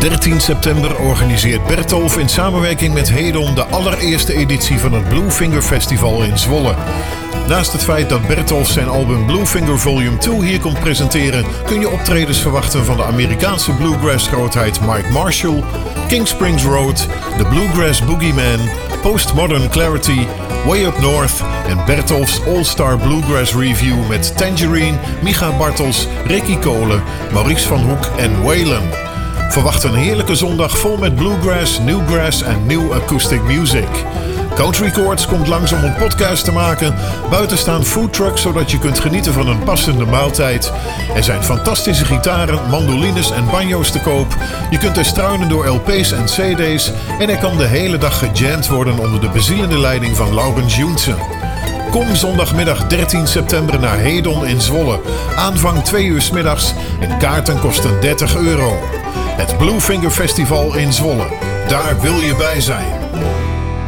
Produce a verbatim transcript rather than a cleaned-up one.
dertien september organiseert Bertolf in samenwerking met Hedon de allereerste editie van het Bluefinger Festival in Zwolle. Naast het feit dat Bertolf zijn album Bluefinger Volume twee hier komt presenteren, kun je optredens verwachten van de Amerikaanse bluegrass-grootheid Mike Marshall, King Springs Road, The Bluegrass Boogeyman, Postmodern Clarity, Way Up North en Bertolf's All-Star Bluegrass Review met Tangerine, Micha Bartels, Ricky Kolen, Maurice van Hoek en Waylon. Verwacht een heerlijke zondag vol met bluegrass, newgrass en new acoustic music. Country Chords komt langs om een podcast te maken. Buiten staan foodtrucks zodat je kunt genieten van een passende maaltijd. Er zijn fantastische gitaren, mandolines en banjo's te koop. Je kunt er struinen door L P's en C D's. En er kan de hele dag gejamd worden onder de bezielende leiding van Laurens Joensen. Kom zondagmiddag dertien september naar Hedon in Zwolle. Aanvang twee uur 's middags en kaarten kosten dertig euro. Het Bluefinger Festival in Zwolle. Daar wil je bij zijn.